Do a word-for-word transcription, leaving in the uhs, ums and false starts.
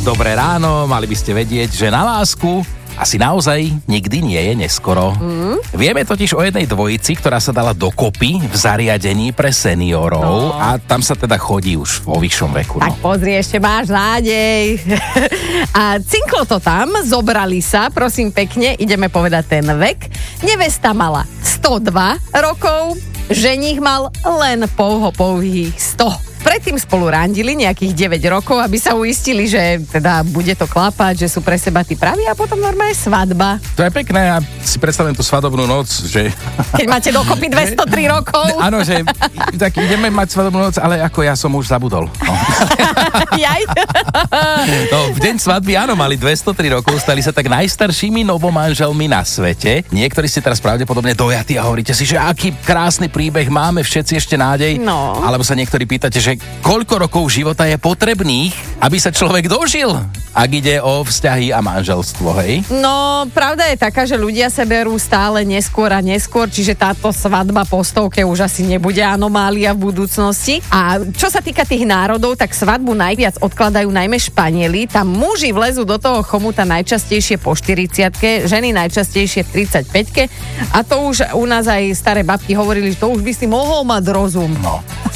dobré ráno, mali by ste vedieť, že na lásku asi naozaj nikdy nie je neskoro. Mm. Vieme totiž o jednej dvojici, ktorá sa dala dokopy v zariadení pre seniorov no. a tam sa teda chodí už vo vyššom veku. Tak no. pozri, ešte máš nádej. A cinklo to tam, zobrali sa, prosím pekne, ideme povedať ten vek. Nevesta mala sto dva rokov, ženích mal len pouho pouhých sto. Predtým spolu randili nejakých deväť rokov, aby sa uistili, že teda bude to klapať, že sú pre seba tí praví a potom normálne svadba. To je pekné, ja si predstavujem tú svadobnú noc, že... Keď máte dokopy dvestotri rokov. Áno, že tak ideme mať svadobnú noc, ale ako ja som už zabudol. No. Jaj? No, v deň svadby áno, mali dvestotri rokov, stali sa tak najstaršími novomanželmi na svete. Niektorí ste teraz pravdepodobne dojatí a hovoríte si, že aký krásny príbeh, máme všetci ešte nádej. No. Alebo sa niektorí pýtate, že koľko rokov života je potrebných, aby sa človek dožil, ak ide o vzťahy a manželstvo, hej? No, pravda je taká, že ľudia sa berú stále neskôr a neskôr, čiže táto svadba po stovke už asi nebude anomália v budúcnosti. A čo sa týka tých národov, tak svadbu najviac odkladajú najmä Španieli. Tam muži vlezú do toho chomuta najčastejšie po štyridsiatke, ženy najčastejšie v tridsaťpäťke a to už u nás aj staré babky hovorili, že to už by si mohol mať rozum. No.